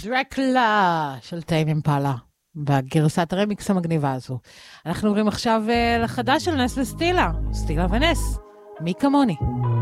דרקולה של טיים אימפלה, בגרסת הרמיקס המגניבה הזו. אנחנו עוברים עכשיו לחדש של נס וסטילה, סטילה ונס, מי כמוני.